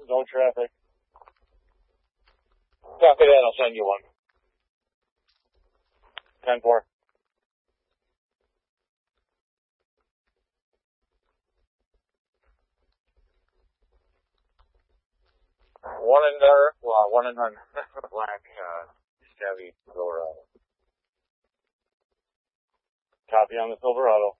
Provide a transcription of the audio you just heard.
no traffic. Copy that, I'll send you one. 10-4. One in the black, Chevy Silverado. Copy on the Silverado.